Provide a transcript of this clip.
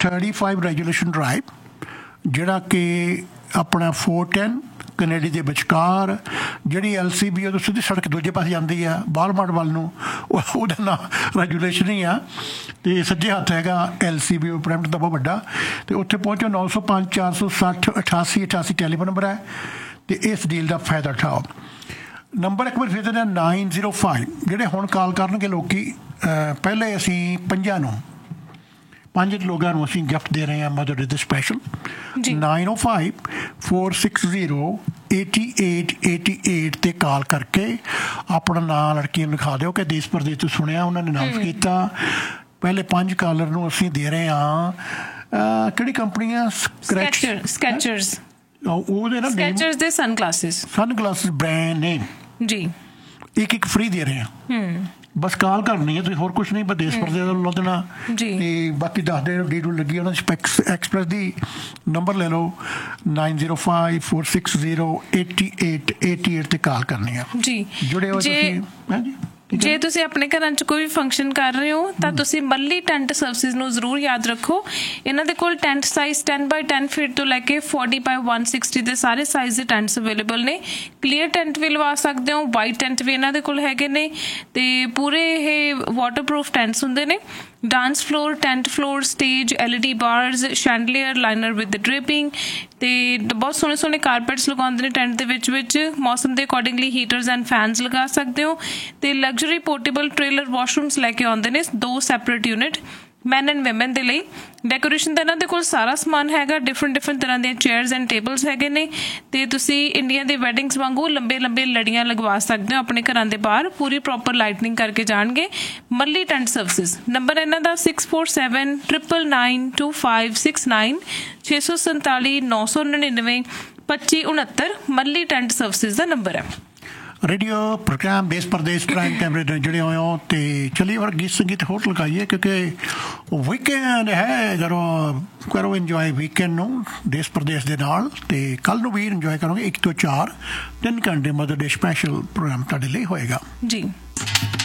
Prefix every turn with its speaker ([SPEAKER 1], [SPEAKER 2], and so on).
[SPEAKER 1] 35 resolution drive, ਜਿਹੜਾ ਕਿ ਆਪਣਾ 410 ਕੈਨੇਡੀ ਦੇ ਵਿਚਕਾਰ, ਜਿਹੜੀ LCB ਉਹ ਸਿੱਧੀ ਸੜਕ ਦੂਜੇ ਪਾਸੇ ਜਾਂਦੀ ਆ ਵਾਲਮਾਰਟ ਵੱਲ ਨੂੰ, ਉਹਦਾ ਨਾਂ ਰੈਜੂਲੇਸ਼ਨ ਹੀ ਆ, ਅਤੇ ਸੱਜੇ ਹੱਥ ਹੈਗਾ LCB ਬਰੈਂਪਟਨ ਦਾ ਬਹੁਤ ਵੱਡਾ। ਅਤੇ ਉੱਥੇ ਪਹੁੰਚੋ 905 460 8888 ਟੈਲੀਫੋਨ ਨੰਬਰ ਹੈ, ਅਤੇ ਇਸ ਡੀਲ ਦਾ ਫਾਇਦਾ ਉਠਾਓ। ਨੰਬਰ ਇੱਕ ਵਾਰ ਫਿਰ ਦੇਣਾ 905, ਜਿਹੜੇ ਹੁਣ ਕਾਲ ਕਰਨਗੇ ਲੋਕ। ਪਹਿਲੇ ਅਸੀਂ 5 ਲੋਕਾਂ ਨੂੰ ਅਸੀਂ ਗਿਫਟ ਦੇ ਰਹੇ ਹਾਂ ਮਦਰ ਡੇ ਦੇ ਸਪੈਸ਼ਲ। 905 460 8888 ਤੇ ਕਾਲ ਕਰਕੇ ਆਪਣਾ ਨਾਂ ਲੜਕੀ ਨੂੰ ਲਿਖਾ ਦਿਓ ਕਿ ਦੇਸ਼ ਪ੍ਰਦੇਸ਼ ਤੋਂ ਸੁਣਿਆ, ਉਹਨਾਂ ਨੇ ਨਾਮ ਕੀਤਾ। ਪਹਿਲੇ 5 ਕਾਲਰ ਨੂੰ ਅਸੀਂ ਦੇ ਰਹੇ ਹਾਂ, ਕਿਹੜੀ ਕੰਪਨੀ ਆ?
[SPEAKER 2] ਸਕੈਚਰਸ।
[SPEAKER 1] ਉਹਦੇ ਨਾ
[SPEAKER 2] ਸਕੈਚਰਸ ਦੇ ਸਨਗਲਾਸਿਸ
[SPEAKER 1] ਬ੍ਰਾਂਡ ਨੇਮ ਜੀ, ਇੱਕ ਫ੍ਰੀ ਦੇ ਰਹੇ ਹਾਂ। ਬਸ ਕਾਲ ਕਰਨੀ ਹੈ ਤੁਸੀਂ, ਹੋਰ ਕੁਛ ਨਹੀਂ, ਬਸ ਦੇਸ਼ ਪ੍ਰਦੇਸ਼ ਦਾ ਲਾ ਦੇਣਾ। ਅਤੇ ਬਾਕੀ ਦੱਸਦੇ ਡੀਟੇਲ ਲੱਗੀ ਉਹਨਾਂ ਦੀ ਐਕਸਪ੍ਰੈਸ ਦੀ। ਨੰਬਰ ਲੈ ਲਓ 905 460 8888 ਤੇ ਕਾਲ ਕਰਨੀ ਆ ਜੀ। ਜੁੜੇ ਹੋ ਤੁਸੀਂ। ਹਾਂਜੀ,
[SPEAKER 2] ਜੇ ਤੁਸੀਂ ਆਪਣੇ ਘਰਾਂ 'ਚ ਕੋਈ ਵੀ ਫੰਕਸ਼ਨ ਕਰ ਰਹੇ ਹੋ ਤਾਂ ਤੁਸੀਂ ਮੱਲੀ ਟੈਂਟ ਸਰਵਿਸਿਜ਼ ਨੂੰ ਜ਼ਰੂਰ ਯਾਦ ਰੱਖੋ। ਇਹਨਾਂ ਦੇ ਕੋਲ ਟੈਂਟ ਸਾਈਜ਼ 10 ਬਾਈ 10 ਫੀਟ ਤੋਂ ਲੈ ਕੇ 40 ਬਾਈ 160 ਦੇ ਸਾਰੇ ਸਾਈਜ਼ ਦੇ ਟੈਂਟਸ ਅਵੇਲੇਬਲ ਨੇ। ਕਲੀਅਰ ਟੈਂਟ ਵੀ ਲਵਾ ਸਕਦੇ ਹੋ, ਵਾਈਟ ਟੈਂਟ ਵੀ ਇਹਨਾਂ ਦੇ ਕੋਲ ਹੈਗੇ ਨੇ, ਅਤੇ ਪੂਰੇ ਇਹ ਵਾਟਰਪ੍ਰੂਫ ਟੈਂਟਸ ਹੁੰਦੇ ਨੇ। Dance floor, tent floor, stage, LED ਬਾਰਸ, ਸ਼ੈਂਡਲੀਅਰ, liner with dripping, ਅਤੇ ਬਹੁਤ ਸੋਹਣੇ ਸੋਹਣੇ ਕਾਰਪੈਟਸ ਲਗਾਉਂਦੇ ਨੇ ਟੈਂਟ ਦੇ ਵਿੱਚ। ਮੌਸਮ ਦੇ ਅਕੋਰਡਿੰਗਲੀ ਹੀਟਰਸ ਐਂਡ ਫੈਨਸ ਲਗਾ ਸਕਦੇ ਹੋ। ਅਤੇ ਲਗਜ਼ਰੀ ਪੋਰਟੇਬਲ ਟ੍ਰੇਲਰ ਵਾਸ਼ਰੂਮਸ ਲੈ ਕੇ ਆਉਂਦੇ ਨੇ, 2 separate unit man and woman ਦੇ ਲਈ। ਡੈਕੋਰੇਸ਼ਨ ਦਾ ਇਹਨਾਂ ਦੇ ਕੋਲ ਸਾਰਾ ਸਮਾਨ ਹੈਗਾ, ਡਿਫਰੈਂਟ ਤਰ੍ਹਾਂ ਦੀਆਂ ਚੇਅਰਸ ਐਂਡ ਟੇਬਲਸ ਹੈਗੇ ਨੇ, ਅਤੇ ਤੁਸੀਂ ਇੰਡੀਆ ਦੇ ਵੈਡਿੰਗਸ ਵਾਂਗੂ ਲੰਬੇ ਲੜੀਆਂ ਲਗਵਾ ਸਕਦੇ ਹੋ ਆਪਣੇ ਘਰਾਂ ਦੇ ਬਾਹਰ। ਪੂਰੀ ਪ੍ਰੋਪਰ ਲਾਈਟਨਿੰਗ ਕਰਕੇ ਜਾਣਗੇ ਮੱਲੀ ਟੈਂਟ ਸਰਵਿਸਿਜ਼। ਨੰਬਰ ਇਹਨਾਂ ਦਾ 647 999 2569 647 999 2569 ਮੱਲੀ ਟੈਂਟ ਸਰਵਿਸਿਜ਼ ਦਾ ਨੰਬਰ ਹੈ।
[SPEAKER 1] रेडियो प्रोग्राम देश प्रदेश प्राइम टाइम रेडियो जुड़े हुए हो, तो चलिए और गीत संगीत होर लगाइए क्योंकि वीकेंड है। करो इंजॉय वीकेंड नूं देश प्रदेश दे नाल, ते कल नूं भी इंजॉय करोगे। 1 ਤੋਂ 4 3 घंटे मदर डे स्पैशल प्रोग्राम तुहाडे लई होएगा जी।